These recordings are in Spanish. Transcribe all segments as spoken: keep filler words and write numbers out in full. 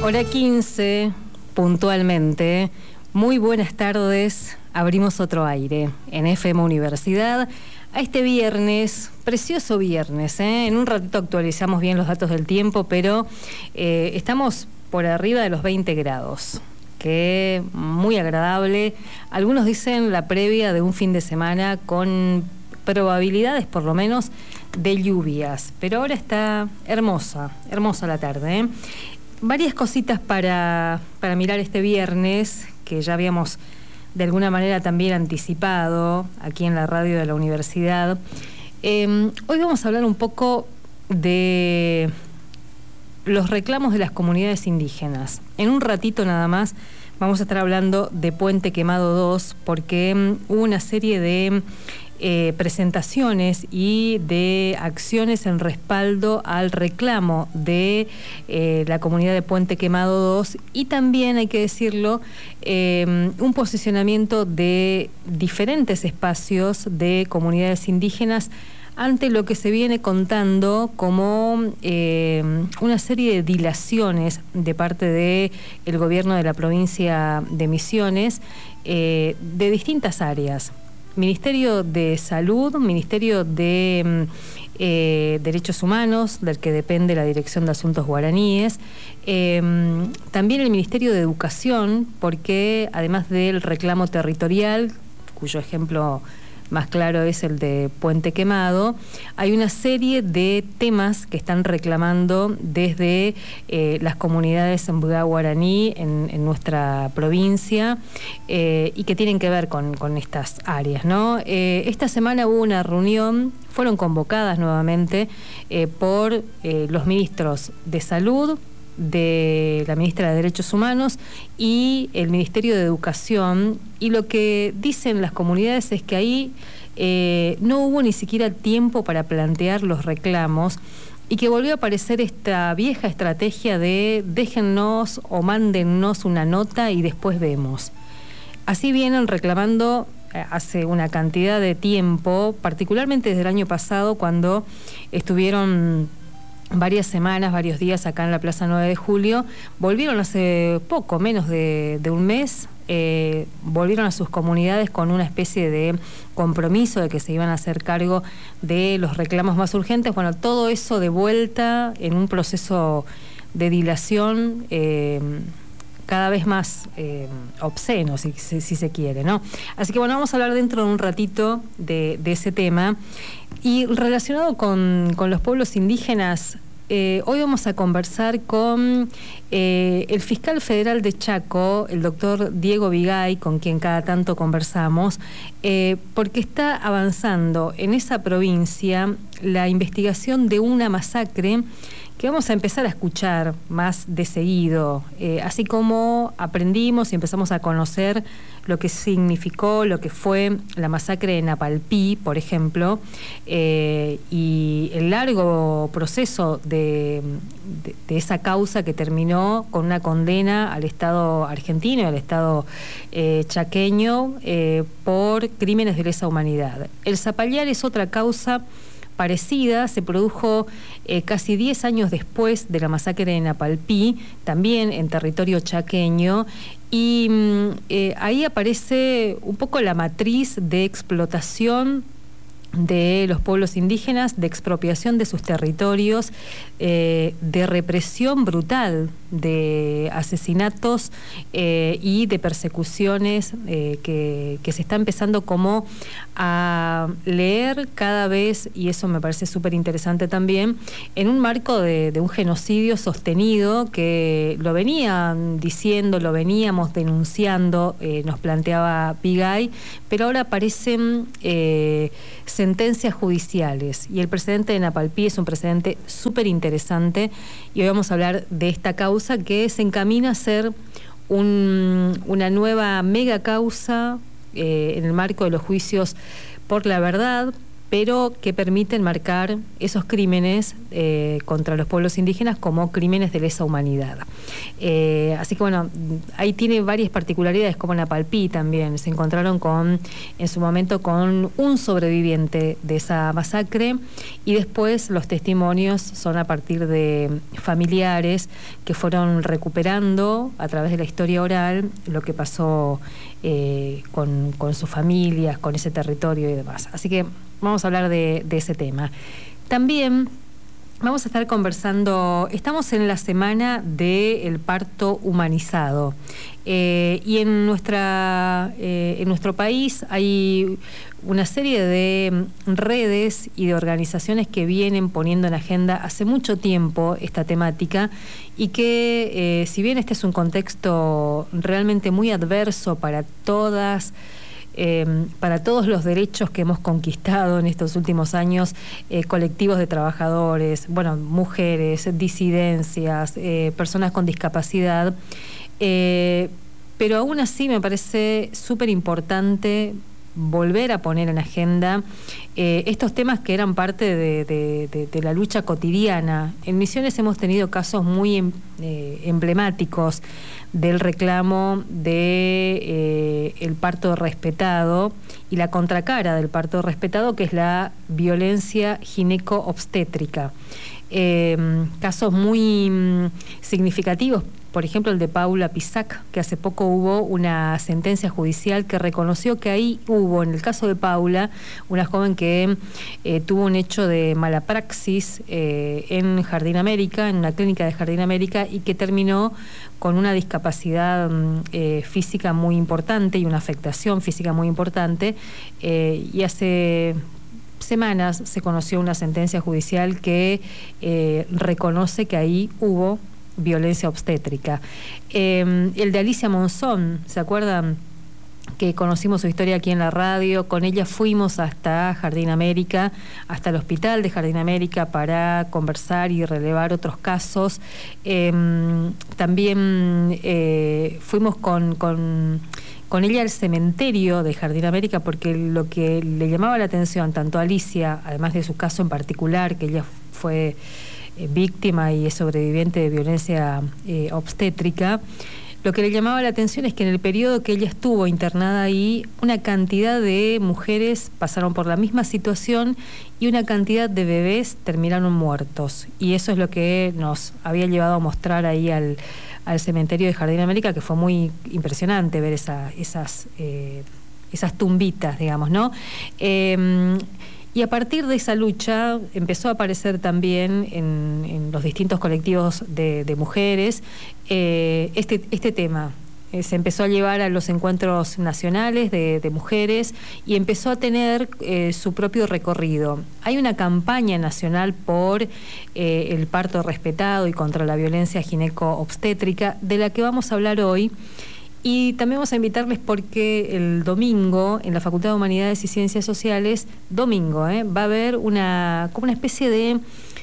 Hora quince, puntualmente. Muy buenas tardes. Abrimos otro aire en F M Universidad a este viernes, precioso viernes, ¿eh? En un ratito actualizamos bien los datos del tiempo, pero eh, estamos por arriba de los veinte grados, que muy agradable. Algunos dicen la previa de un fin de semana con probabilidades, por lo menos, de lluvias, pero ahora está hermosa, hermosa la tarde, ¿eh? Varias cositas para, para mirar este viernes, que ya habíamos de alguna manera también anticipado aquí en la radio de la universidad. Eh, hoy vamos a hablar un poco de los reclamos de las comunidades indígenas. En un ratito nada más vamos a estar hablando de Puente Quemado dos, porque um, hubo una serie de eh, presentaciones y de acciones en respaldo al reclamo de eh, la comunidad de Puente Quemado dos, y también, hay que decirlo, eh, un posicionamiento de diferentes espacios de comunidades indígenas ante lo que se viene contando como eh, una serie de dilaciones de parte del gobierno de la provincia de Misiones, eh, de distintas áreas. Ministerio de Salud, Ministerio de eh, Derechos Humanos, del que depende la Dirección de Asuntos Guaraníes, eh, también el Ministerio de Educación, porque además del reclamo territorial, cuyo ejemplo más claro es el de Puente Quemado, hay una serie de temas que están reclamando desde eh, las comunidades en Mbga guaraní en, en nuestra provincia, eh, y que tienen que ver con, con estas áreas, ¿no? Eh, esta semana hubo una reunión, fueron convocadas nuevamente eh, por eh, los ministros de Salud, de la ministra de Derechos Humanos y el Ministerio de Educación, y lo que dicen las comunidades es que ahí eh, no hubo ni siquiera tiempo para plantear los reclamos, y que volvió a aparecer esta vieja estrategia de déjennos o mándennos una nota y después vemos. Así vienen reclamando hace una cantidad de tiempo, particularmente desde el año pasado, cuando estuvieron varias semanas, varios días acá en la Plaza nueve de Julio, volvieron hace poco, menos de, de un mes, eh, volvieron a sus comunidades con una especie de compromiso de que se iban a hacer cargo de los reclamos más urgentes. Bueno, todo eso de vuelta en un proceso de dilación eh, cada vez más eh, obsceno, si, si, si se quiere, ¿no? Así que bueno, vamos a hablar dentro de un ratito de, de ese tema. Y relacionado con, con los pueblos indígenas, eh, hoy vamos a conversar con eh, el fiscal federal de Chaco, el doctor Diego Vigay, con quien cada tanto conversamos, eh, porque está avanzando en esa provincia la investigación de una masacre que vamos a empezar a escuchar más de seguido, eh, así como aprendimos y empezamos a conocer lo que significó, lo que fue la masacre de Napalpí, por ejemplo, eh, y el largo proceso de, de, de esa causa que terminó con una condena al Estado argentino y al Estado eh, chaqueño eh, por crímenes de lesa humanidad. El Zapallar es otra causa parecida, se produjo eh, casi diez años después de la masacre de Napalpí, también en territorio chaqueño, y eh, ahí aparece un poco la matriz de explotación de los pueblos indígenas, de expropiación de sus territorios, eh, de represión brutal, de asesinatos eh, y de persecuciones eh, que, que se está empezando como a leer cada vez, y eso me parece súper interesante también, en un marco de, de un genocidio sostenido que lo venían diciendo, lo veníamos denunciando, eh, nos planteaba Vigay, pero ahora aparecen eh, sentencias judiciales, y el precedente de Napalpí es un precedente súper interesante, y hoy vamos a hablar de esta causa que se encamina a ser un, una nueva mega causa eh, en el marco de los juicios por la verdad, pero que permiten marcar esos crímenes eh, contra los pueblos indígenas como crímenes de lesa humanidad. Eh, así que bueno, ahí tiene varias particularidades, como en Napalpí también. Se encontraron con, en su momento, con un sobreviviente de esa masacre, y después los testimonios son a partir de familiares que fueron recuperando a través de la historia oral lo que pasó eh, con, con sus familias, con ese territorio y demás. Así que vamos a hablar de, de ese tema. También vamos a estar conversando, estamos en la semana del parto humanizado, eh, y en, nuestra, eh, en nuestro país hay una serie de redes y de organizaciones que vienen poniendo en agenda hace mucho tiempo esta temática, y que eh, si bien este es un contexto realmente muy adverso para todas Eh, para todos los derechos que hemos conquistado en estos últimos años, eh, colectivos de trabajadores, bueno, mujeres, disidencias, eh, personas con discapacidad, eh, pero aún así me parece súper importante volver a poner en agenda eh, estos temas que eran parte de, de, de, de la lucha cotidiana. En Misiones hemos tenido casos muy em, eh, emblemáticos del reclamo de eh, el parto respetado y la contracara del parto respetado, que es la violencia gineco-obstétrica. Eh, casos muy mm, significativos, por ejemplo el de Paula Pisac, que hace poco hubo una sentencia judicial que reconoció que ahí hubo, en el caso de Paula, una joven que eh, tuvo un hecho de mala praxis eh, en Jardín América, en una clínica de Jardín América, y que terminó con una discapacidad eh, física muy importante y una afectación física muy importante, eh, y hace semanas se conoció una sentencia judicial que eh, reconoce que ahí hubo violencia obstétrica. Eh, el de Alicia Monzón, ¿se acuerdan? Que conocimos su historia aquí en la radio. Con ella fuimos hasta Jardín América, hasta el hospital de Jardín América, para conversar y relevar otros casos. Eh, también eh, fuimos con, con, con ella al cementerio de Jardín América, porque lo que le llamaba la atención tanto a Alicia, además de su caso en particular, que ella fue eh, víctima y es sobreviviente de violencia eh, obstétrica, lo que le llamaba la atención es que en el periodo que ella estuvo internada ahí, una cantidad de mujeres pasaron por la misma situación y una cantidad de bebés terminaron muertos. Y eso es lo que nos había llevado a mostrar ahí al, al cementerio de Jardín América, que fue muy impresionante ver esa, esas, eh, esas tumbitas, digamos, ¿no? Eh, Y a partir de esa lucha empezó a aparecer también en, en los distintos colectivos de, de mujeres eh, este, este tema. Eh, se empezó a llevar a los encuentros nacionales de, de mujeres y empezó a tener eh, su propio recorrido. Hay una campaña nacional por eh, el parto respetado y contra la violencia gineco-obstétrica, de la que vamos a hablar hoy. Y también vamos a invitarles porque el domingo, en la Facultad de Humanidades y Ciencias Sociales, domingo, ¿eh? va a haber una, como una especie de,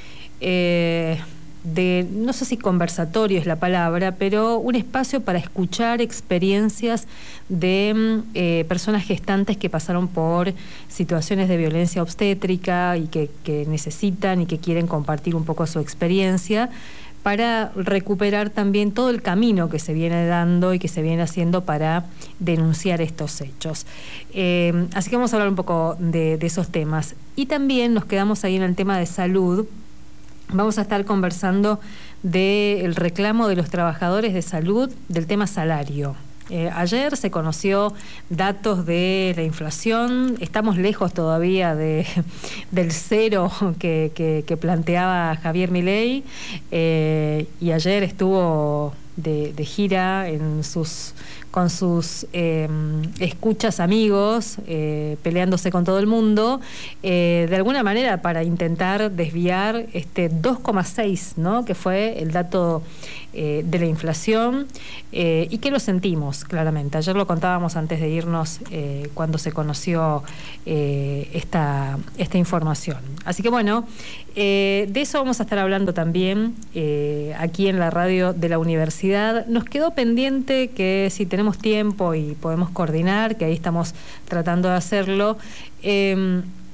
eh, de, no sé si conversatorio es la palabra, pero un espacio para escuchar experiencias de eh, personas gestantes que pasaron por situaciones de violencia obstétrica y que, que necesitan y que quieren compartir un poco su experiencia, para recuperar también todo el camino que se viene dando y que se viene haciendo para denunciar estos hechos. Eh, así que vamos a hablar un poco de, de esos temas. Y también nos quedamos ahí en el tema de salud. Vamos a estar conversando del reclamo de los trabajadores de salud del tema salario. Eh, ayer se conoció datos de la inflación, estamos lejos todavía de, del cero que, que, que planteaba Javier Milei, eh, y ayer estuvo de, de gira en sus, con sus eh, escuchas amigos, eh, peleándose con todo el mundo, eh, de alguna manera para intentar desviar este dos coma seis, ¿no? Que fue el dato eh, de la inflación, eh, y que lo sentimos claramente. Ayer lo contábamos antes de irnos, eh, cuando se conoció eh, esta, esta información. Así que bueno, eh, de eso vamos a estar hablando también eh, aquí en la radio de la universidad. Nos quedó pendiente que si tenemos tiempo y podemos coordinar, que ahí estamos tratando de hacerlo, eh,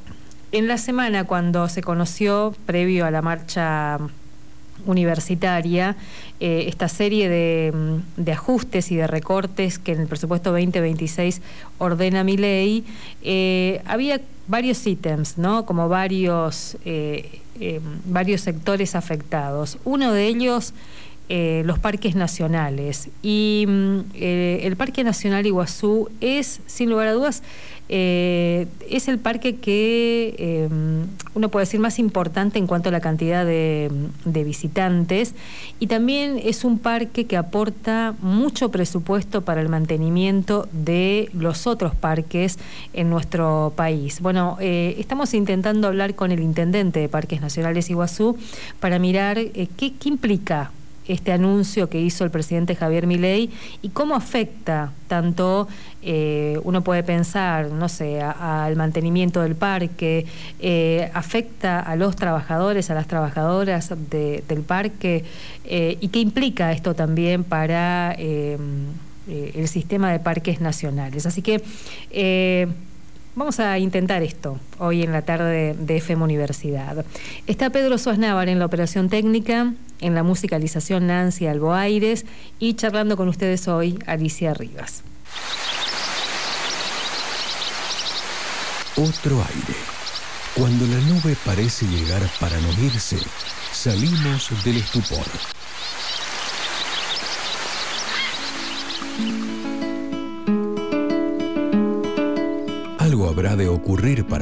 en la semana, cuando se conoció, previo a la marcha universitaria, eh, esta serie de, de ajustes y de recortes que en el presupuesto veinte veintiséis ordena Milei, eh, había varios ítems, ¿no? Como varios, eh, eh, varios sectores afectados. Uno de ellos, eh, los parques nacionales. Y eh, el Parque Nacional Iguazú es, sin lugar a dudas, Eh, es el parque que eh, uno puede decir más importante en cuanto a la cantidad de, de visitantes, y también es un parque que aporta mucho presupuesto para el mantenimiento de los otros parques en nuestro país. Bueno, eh, estamos intentando hablar con el intendente de Parques Nacionales Iguazú para mirar eh, qué, qué implica este anuncio que hizo el presidente Javier Milei y cómo afecta tanto, eh, uno puede pensar, no sé, al mantenimiento del parque, eh, afecta a los trabajadores, a las trabajadoras de, del parque, eh, y qué implica esto también para eh, eh, el sistema de parques nacionales. Así que eh, vamos a intentar esto hoy en la tarde de F M Universidad. Está Pedro Suaznávar en la operación técnica, en la musicalización Nancy Alboaires, y charlando con ustedes hoy Alicia Rivas. Otro aire. Cuando la nube parece llegar para no irse, salimos del estupor. Algo habrá de ocurrir para